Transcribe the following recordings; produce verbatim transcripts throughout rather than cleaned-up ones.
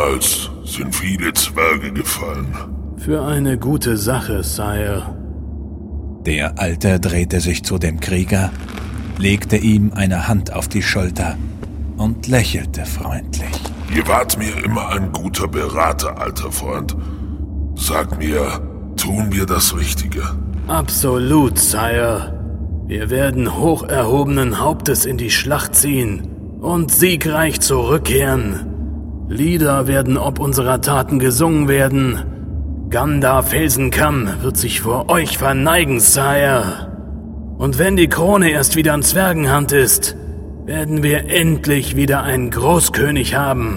Damals sind viele Zwerge gefallen. Für eine gute Sache, Sire. Der Alte drehte sich zu dem Krieger, legte ihm eine Hand auf die Schulter und lächelte freundlich. Ihr wart mir immer ein guter Berater, alter Freund. Sag mir, tun wir das Richtige? Absolut, Sire. Wir werden hoch erhobenen Hauptes in die Schlacht ziehen und siegreich zurückkehren. Lieder werden ob unserer Taten gesungen werden. Gandar Felsenkamm wird sich vor euch verneigen, Sire. Und wenn die Krone erst wieder in Zwergenhand ist, werden wir endlich wieder einen Großkönig haben.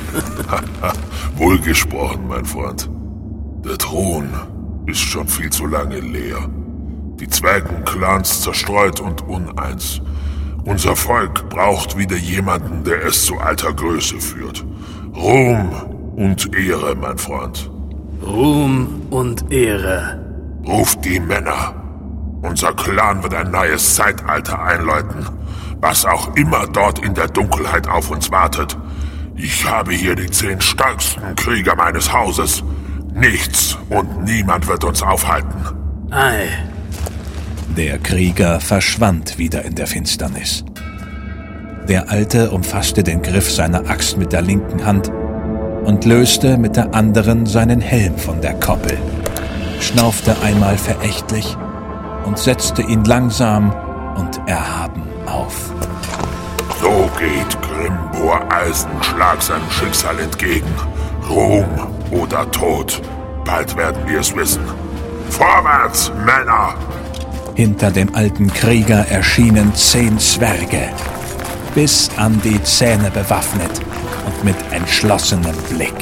Wohlgesprochen, mein Freund. Der Thron ist schon viel zu lange leer. Die Zwergenclans zerstreut und uneins. Unser Volk braucht wieder jemanden, der es zu alter Größe führt. Ruhm und Ehre, mein Freund. Ruhm und Ehre. Ruft die Männer. Unser Clan wird ein neues Zeitalter einläuten. Was auch immer dort in der Dunkelheit auf uns wartet. Ich habe hier die zehn stärksten Krieger meines Hauses. Nichts und niemand wird uns aufhalten. Ei. Der Krieger verschwand wieder in der Finsternis. Der Alte umfasste den Griff seiner Axt mit der linken Hand und löste mit der anderen seinen Helm von der Koppel, schnaufte einmal verächtlich und setzte ihn langsam und erhaben auf. So geht Grimbur Eisenschlag seinem Schicksal entgegen. Ruhm oder Tod. Bald werden wir es wissen. Vorwärts, Männer! Hinter dem alten Krieger erschienen zehn Zwerge, bis an die Zähne bewaffnet und mit entschlossenem Blick.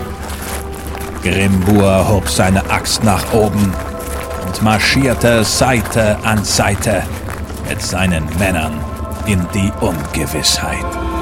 Grimbur hob seine Axt nach oben und marschierte Seite an Seite mit seinen Männern in die Ungewissheit.